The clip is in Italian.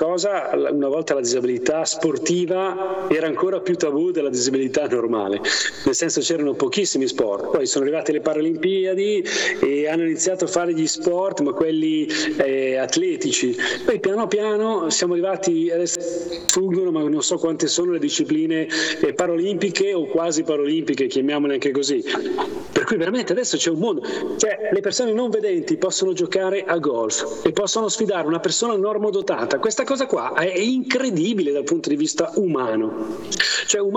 cosa, una volta la disabilità sportiva era ancora più tabù della disabilità normale, nel senso c'erano pochissimi sport, poi sono arrivate le Paralimpiadi e hanno iniziato a fare gli sport, ma quelli atletici, poi piano piano siamo arrivati, adesso fuggono, ma non so quante sono le discipline paralimpiche o quasi paralimpiche, chiamiamole anche così, per cui veramente adesso c'è un mondo, cioè le persone non vedenti possono giocare a golf e possono sfidare una persona normodotata. Questa cosa qua è incredibile dal punto di vista umano, cioè